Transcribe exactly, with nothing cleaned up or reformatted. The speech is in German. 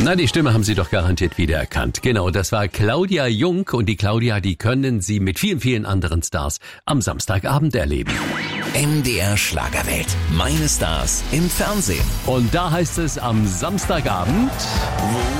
Na, die Stimme haben Sie doch garantiert wiedererkannt. Genau, das war Claudia Jung und die Claudia, die können Sie mit vielen, vielen anderen Stars am Samstagabend erleben. M D R Schlagerwelt. Meine Stars im Fernsehen. Und da heißt es am Samstagabend...